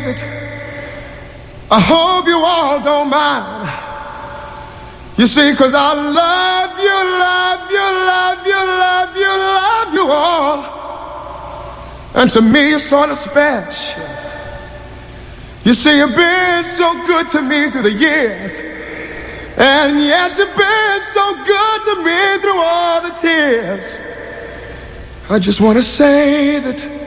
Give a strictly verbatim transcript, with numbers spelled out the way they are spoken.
that I hope you all don't mind. You see, 'cause I love you, love you, love you, love you, love you all. And to me, it's sort of special. You see, you've been so good to me through the years. And yes, you've been so good to me through all the tears. I just want to say that